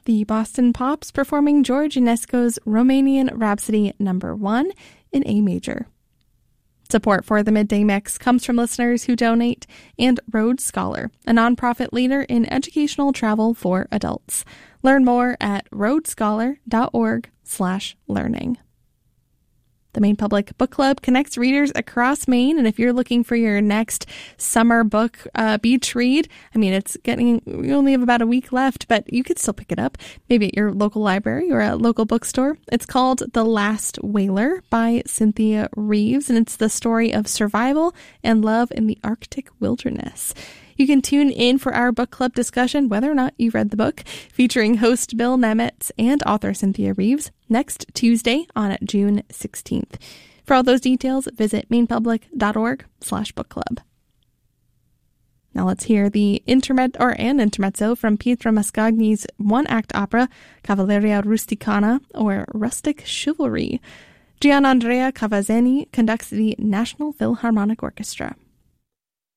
the Boston Pops performing George Enesco's Romanian Rhapsody No. 1 in A major. Support for the Midday Mix comes from listeners who donate and Road Scholar, a nonprofit leader in educational travel for adults. Learn more at roadscholar.org/learning. The Maine Public Book Club connects readers across Maine, and if you're looking for your next summer book beach read, we only have about a week left, but you could still pick it up, maybe at your local library or a local bookstore. It's called The Last Whaler by Cynthia Reeves, and it's the story of survival and love in the Arctic wilderness. You can tune in for our book club discussion, whether or not you read the book, featuring host Bill Nemetz and author Cynthia Reeves, next Tuesday on June 16th. For all those details, visit mainepublic.org/book club. Now let's hear the intermezzo from Pietro Mascagni's one-act opera, Cavalleria Rusticana, or Rustic Chivalry. Gianandrea Cavazzeni conducts the National Philharmonic Orchestra.